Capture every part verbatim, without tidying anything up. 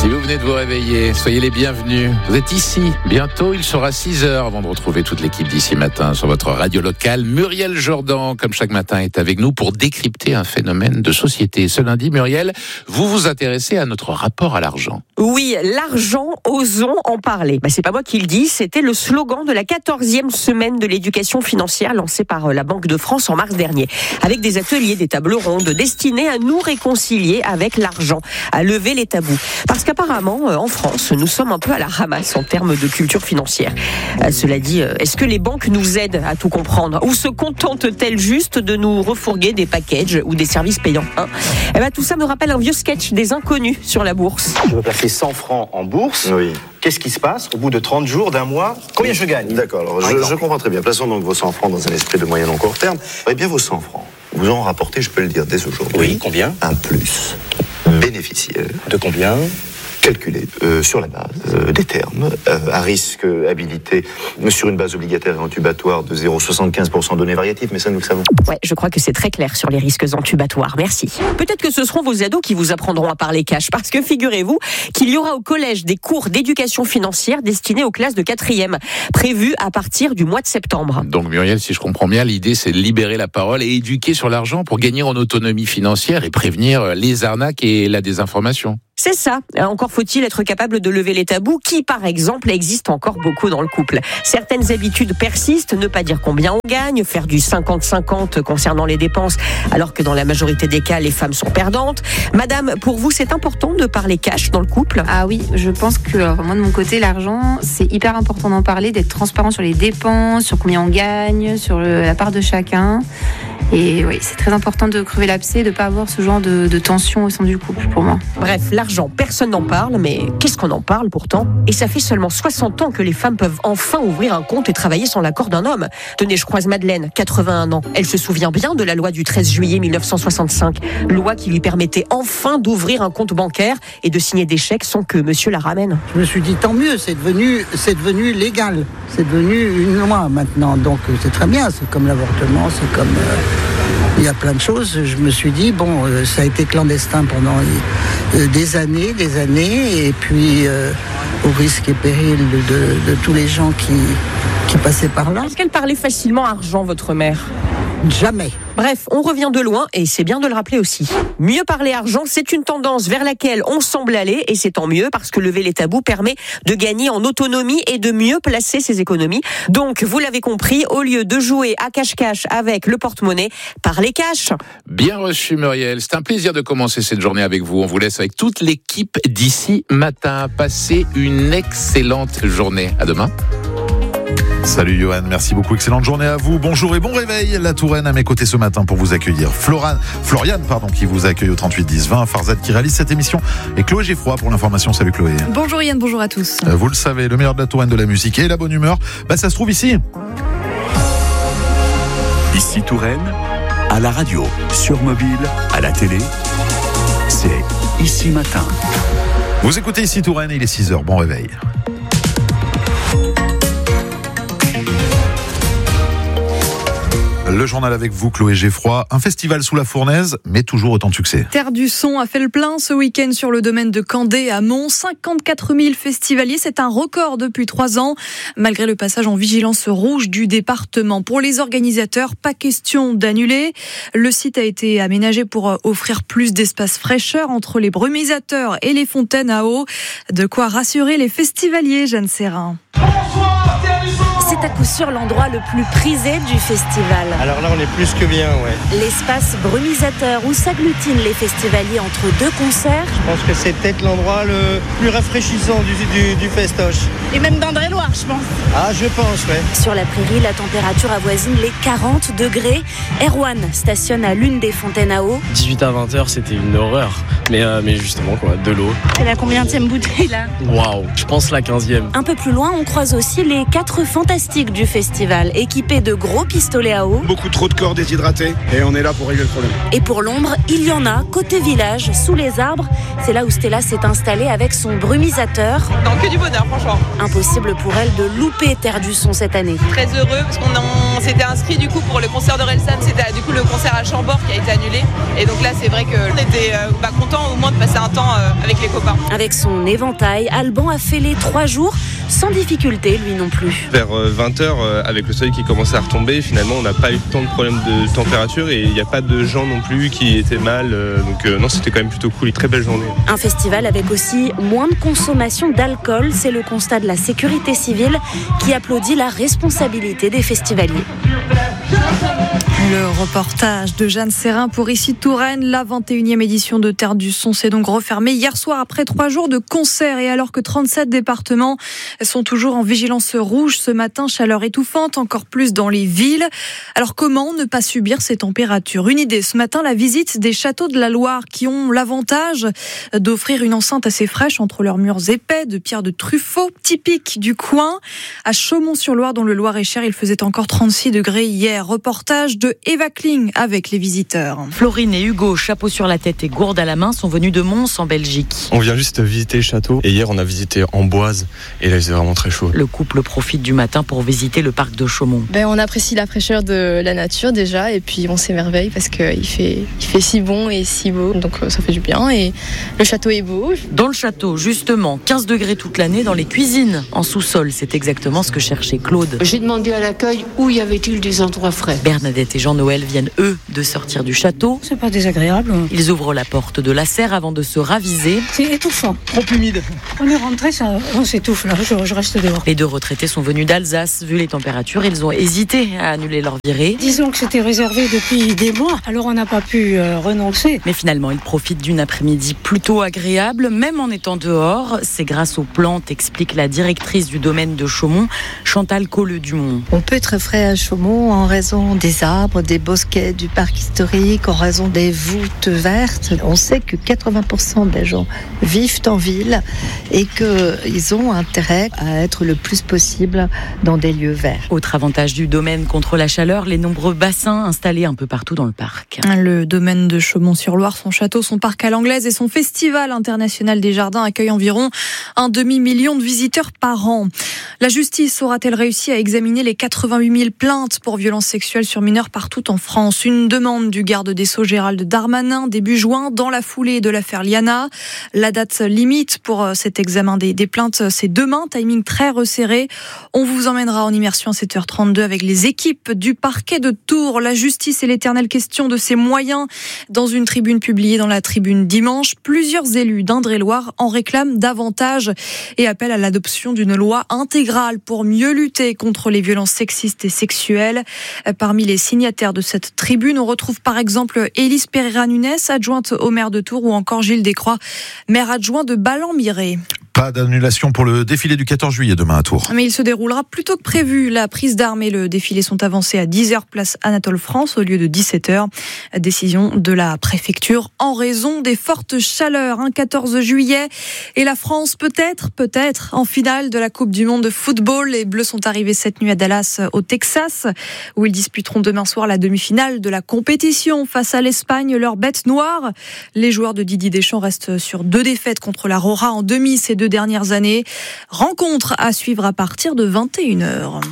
Si vous venez de vous réveiller, soyez les bienvenus. Vous êtes ici. Bientôt, il sera six heures avant de retrouver toute l'équipe d'ici matin sur votre radio locale. Muriel Jourdan, comme chaque matin, est avec nous pour décrypter un phénomène de société. Ce lundi, Muriel, vous vous intéressez à notre rapport à l'argent. Oui, l'argent, osons en parler. Bah, c'est pas moi qui le dis, c'était le slogan de la quatorzième semaine de l'éducation financière lancée par la Banque de France en mars dernier. Avec des ateliers, des tables rondes destinés à nous réconcilier avec l'argent, à lever les tabous. Parce qu'apparemment, en France, nous sommes un peu à la ramasse en termes de culture financière. Euh, cela dit, est-ce que les banques nous aident à tout comprendre? Ou se contentent-elles juste de nous refourguer des packages ou des services payants, hein? Eh ben, tout ça me rappelle un vieux sketch des inconnus sur la bourse. Je veux placer cent francs en bourse. Oui. Qu'est-ce qui se passe au bout de trente jours, d'un mois? Combien je gagne? D'accord, alors je, je comprends très bien. Plaçons donc vos cent francs dans un esprit de moyen long court terme. Eh bien, vos cent francs, vous en rapportez, je peux le dire dès aujourd'hui. Oui, combien? Un plus bénéficiaire. De combien? Calculé euh, sur la base euh, des termes, euh, à risque habilité sur une base obligataire et intubatoire de zéro virgule soixante-quinze pour cent données variatives, mais ça nous le savons. Ouais, je crois que c'est très clair sur les risques intubatoires, merci. Peut-être que ce seront vos ados qui vous apprendront à parler cash, parce que figurez-vous qu'il y aura au collège des cours d'éducation financière destinés aux classes de quatrième, prévus à partir du mois de septembre. Donc Muriel, si je comprends bien, l'idée c'est de libérer la parole et éduquer sur l'argent pour gagner en autonomie financière et prévenir les arnaques et la désinformation. C'est ça. Encore faut-il être capable de lever les tabous qui, par exemple, existent encore beaucoup dans le couple. Certaines habitudes persistent, ne pas dire combien on gagne, faire du cinquante cinquante concernant les dépenses, alors que dans la majorité des cas, les femmes sont perdantes. Madame, pour vous, c'est important de parler cash dans le couple? Ah oui, je pense que, alors, moi de mon côté, l'argent, c'est hyper important d'en parler, d'être transparent sur les dépenses, sur combien on gagne, sur le, la part de chacun. Et oui, c'est très important de crever l'abcès, de ne pas avoir ce genre de, de tension au sein du couple, pour moi. Bref, l'argent, personne n'en parle, mais qu'est-ce qu'on en parle pourtant? Et ça fait seulement soixante ans que les femmes peuvent enfin ouvrir un compte et travailler sans l'accord d'un homme. Tenez, je croise Madeleine, quatre-vingt-un ans. Elle se souvient bien de la loi du treize juillet mille neuf cent soixante-cinq. Loi qui lui permettait enfin d'ouvrir un compte bancaire et de signer des chèques sans que monsieur la ramène. Je me suis dit, tant mieux, c'est devenu, c'est devenu légal. C'est devenu une loi maintenant. Donc c'est très bien, c'est comme l'avortement, c'est comme... Euh... Il y a plein de choses. Je me suis dit, bon, euh, ça a été clandestin pendant euh, des années, des années, et puis euh, au risque et péril de, de, de tous les gens qui, qui passaient par là. Est-ce qu'elle parlait facilement argent, votre mère? Jamais. Bref, on revient de loin et c'est bien de le rappeler aussi. Mieux parler argent, c'est une tendance vers laquelle on semble aller et c'est tant mieux parce que lever les tabous permet de gagner en autonomie et de mieux placer ses économies. Donc, vous l'avez compris, au lieu de jouer à cache-cache avec le porte-monnaie, parlez cash. Bien reçu Muriel, c'est un plaisir de commencer cette journée avec vous. On vous laisse avec toute l'équipe d'ici matin. Passez une excellente journée. À demain. Salut Johan, merci beaucoup, excellente journée à vous. Bonjour et bon réveil, la Touraine à mes côtés ce matin pour vous accueillir. Florane, Floriane pardon, qui vous accueille au trente-huit dix vingt, Farzad qui réalise cette émission et Chloé Geffroy pour l'information. Salut Chloé. Bonjour Yann, bonjour à tous. Vous le savez, le meilleur de la Touraine, de la musique et la bonne humeur, bah ça se trouve ici. Ici Touraine, à la radio, sur mobile, à la télé, c'est Ici Matin. Vous écoutez Ici Touraine, il est six heures, bon réveil. Le journal avec vous, Chloé Geffroy. Un festival sous la fournaise, mais toujours autant de succès. Terre du Son a fait le plein ce week-end sur le domaine de Candé à Mons. cinquante-quatre mille festivaliers, c'est un record depuis trois ans. Malgré le passage en vigilance rouge du département. Pour les organisateurs, pas question d'annuler. Le site a été aménagé pour offrir plus d'espace fraîcheur entre les brumisateurs et les fontaines à eau. De quoi rassurer les festivaliers, Jeanne Serrin. C'est à coup sûr l'endroit le plus prisé du festival. Alors là, on est plus que bien, ouais. L'espace brumisateur où s'agglutinent les festivaliers entre deux concerts. Je pense que c'est peut-être l'endroit le plus rafraîchissant du, du, du festoche. Et même d'Indre-et-Loire, je pense. Ah, je pense, ouais. Sur la prairie, la température avoisine les quarante degrés. Erwan stationne à l'une des fontaines à eau. dix-huit à vingt heures, c'était une horreur. Mais, euh, mais justement, quoi, de l'eau. C'est la combienième bouteille, là? Waouh, je pense la quinzième. Un peu plus loin, on croise aussi les quatre fantastiques logistique du festival, équipée de gros pistolets à eau. Beaucoup trop de corps déshydratés et on est là pour régler le problème. Et pour l'ombre, il y en a côté village, sous les arbres. C'est là où Stella s'est installée avec son brumisateur. Non, que du bonheur, franchement. Impossible pour elle de louper Terre du Son cette année. Très heureux parce qu'on en... s'était inscrit du coup pour le concert de Relsan. C'était du coup le concert à Chambord qui a été annulé. Et donc là, c'est vrai qu'on était euh, bah, contents au moins de passer un temps euh, avec les copains. Avec son éventail, Alban a fait les trois jours sans difficulté, lui non plus. Vers vingt heures, avec le soleil qui commençait à retomber, finalement, on n'a pas eu tant de problèmes de température et il n'y a pas de gens non plus qui étaient mal. Donc euh, non, c'était quand même plutôt cool, une très belle journée. Un festival avec aussi moins de consommation d'alcool, c'est le constat de la sécurité civile qui applaudit la responsabilité des festivaliers. Le reportage de Jeanne Serrin pour Ici Touraine. La vingt et unième édition de Terre du Son s'est donc refermée hier soir après trois jours de concerts et alors que trente-sept départements sont toujours en vigilance rouge ce matin, chaleur étouffante, encore plus dans les villes. Alors comment ne pas subir ces températures ? Une idée ce matin, la visite des châteaux de la Loire qui ont l'avantage d'offrir une enceinte assez fraîche entre leurs murs épais de pierre de Truffaut, typique du coin. À Chaumont-sur-Loire, dans le Loir-et-Cher, il faisait encore trente-six degrés hier. Reportage de Eva Kling avec les visiteurs. Florine et Hugo, chapeau sur la tête et gourde à la main, sont venus de Mons en Belgique. On vient juste visiter le château et hier on a visité Amboise et là c'est vraiment très chaud. Le couple profite du matin pour visiter le parc de Chaumont. Ben, on apprécie la fraîcheur de la nature déjà et puis on s'émerveille parce qu'il fait, il fait si bon et si beau, donc ça fait du bien et le château est beau. Dans le château, justement, quinze degrés toute l'année, dans les cuisines, en sous-sol, c'est exactement ce que cherchait Claude. J'ai demandé à l'accueil où y avait-il des endroits frais. Bernadette et Jean-Noël viennent, eux, de sortir du château. C'est pas désagréable. Ils ouvrent la porte de la serre avant de se raviser. C'est étouffant. Trop humide. On est rentré, ça, on s'étouffe là, je, je reste dehors. Les deux retraités sont venus d'Alsace. Vu les températures, ils ont hésité à annuler leur virée. Disons que c'était réservé depuis des mois, alors on n'a pas pu euh, renoncer. Mais finalement, ils profitent d'une après-midi plutôt agréable, même en étant dehors. C'est grâce aux plantes, explique la directrice du domaine de Chaumont, Chantal Colleux-Dumont. On peut être frais à Chaumont en raison des arbres, des bosquets, du parc historique, en raison des voûtes vertes. On sait que quatre-vingts pour cent des gens vivent en ville et qu'ils ont intérêt à être le plus possible dans des lieux verts. Autre avantage du domaine contre la chaleur, les nombreux bassins installés un peu partout dans le parc. Le domaine de Chaumont-sur-Loire, son château, son parc à l'anglaise et son festival international des jardins accueillent environ un demi-million de visiteurs par an. La justice aura-t-elle réussi à examiner les quatre-vingt-huit mille plaintes pour violences sexuelles sur mineurs partout en France ? Une demande du garde des Sceaux Gérald Darmanin début juin dans la foulée de l'affaire Liana. La date limite pour cet examen des, des plaintes, c'est demain, timing très resserré. On vous emmènera en immersion à sept heures trente-deux avec les équipes du parquet de Tours. La justice et l'éternelle question de ses moyens. Dans une tribune publiée dans la Tribune dimanche, plusieurs élus d'Indre-et-Loire en réclament davantage et appellent à l'adoption d'une loi intégrale pour mieux lutter contre les violences sexistes et sexuelles. Parmi les signataires de cette tribune, on retrouve par exemple Élise Pereira-Nunes, adjointe au maire de Tours, ou encore Gilles Descroix, maire adjoint de Ballan-Miré. Pas d'annulation pour le défilé du quatorze juillet demain à Tours. Mais il se déroulera plus tôt que prévu. La prise d'armes et le défilé sont avancés à dix heures place Anatole France au lieu de dix-sept heures. Décision de la préfecture en raison des fortes chaleurs. Un quatorze juillet et la France peut-être, peut-être en finale de la Coupe du Monde de football. Les Bleus sont arrivés cette nuit à Dallas au Texas où ils disputeront demain soir la demi-finale de la compétition face à l'Espagne, leur bête noire. Les joueurs de Didier Deschamps restent sur deux défaites contre la Rora en demi ces deux dernières années. Rencontre à suivre à partir de vingt et une heures.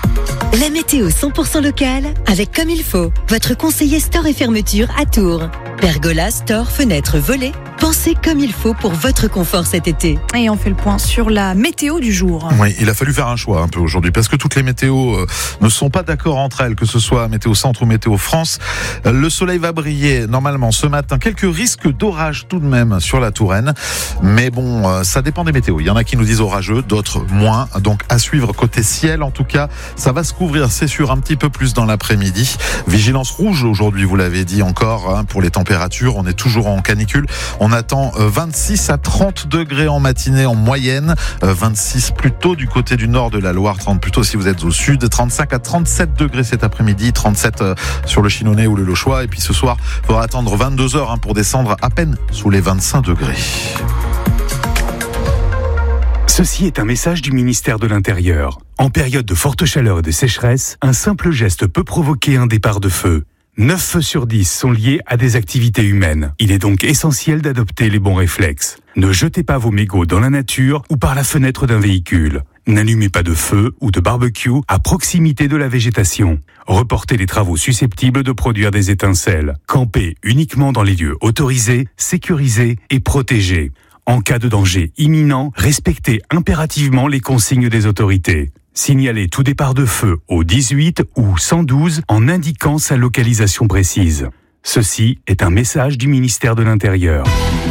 La météo cent pour cent locale avec Comme il faut, votre conseiller store et fermeture à Tours. Pergola, store, fenêtres, volets. Pensez comme il faut pour votre confort cet été. Et on fait le point sur la météo du jour. Oui, il a fallu faire un choix un peu aujourd'hui parce que toutes les météos euh, ne sont pas d'accord entre elles, que ce soit Météo Centre ou Météo France. Euh, le soleil va briller normalement ce matin. Quelques risques d'orage tout de même sur la Touraine. Mais bon, euh, ça dépend des météos. Il y en a qui nous disent orageux, d'autres moins. Donc à suivre côté ciel. En tout cas, ça va se couvrir, c'est sûr, un petit peu plus dans l'après-midi. Vigilance rouge aujourd'hui, vous l'avez dit encore, hein, pour les températures. On est toujours en canicule. On attend vingt-six à trente degrés en matinée en moyenne, vingt-six plutôt du côté du nord de la Loire, trente plutôt si vous êtes au sud, trente-cinq à trente-sept degrés cet après-midi, trente-sept sur le Chinonais ou le Lochois, et puis ce soir, il faudra attendre vingt-deux heures pour descendre à peine sous les vingt-cinq degrés. Ceci est un message du ministère de l'Intérieur. En période de forte chaleur et de sécheresse, un simple geste peut provoquer un départ de feu. neuf feux sur dix sont liés à des activités humaines. Il est donc essentiel d'adopter les bons réflexes. Ne jetez pas vos mégots dans la nature ou par la fenêtre d'un véhicule. N'allumez pas de feu ou de barbecue à proximité de la végétation. Reportez les travaux susceptibles de produire des étincelles. Campez uniquement dans les lieux autorisés, sécurisés et protégés. En cas de danger imminent, respectez impérativement les consignes des autorités. Signalez tout départ de feu au dix-huit ou cent douze en indiquant sa localisation précise. Ceci est un message du ministère de l'Intérieur.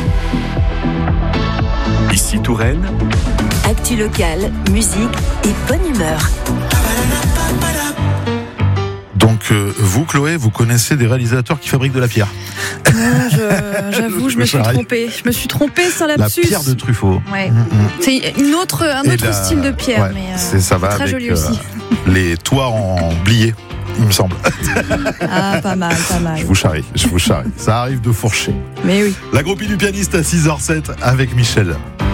Ici Touraine. Actu locale, musique et bonne humeur. Donc euh, vous, Chloé, vous connaissez des réalisateurs qui fabriquent de la pierre? Non, je, j'avoue, je me suis trompée. Je me suis trompée sans lapsus. La pierre de Truffaut. Ouais. Mmh, mmh. C'est une autre, un autre la... style de pierre, ouais, mais euh, c'est, ça va très avec, joli aussi. Euh, les toits en blié, il me semble. Ah, pas mal, pas mal. Je vous charrie, je vous charrie. Ça arrive de fourcher. Mais oui. La groupie du pianiste à six heures zéro sept avec Michel.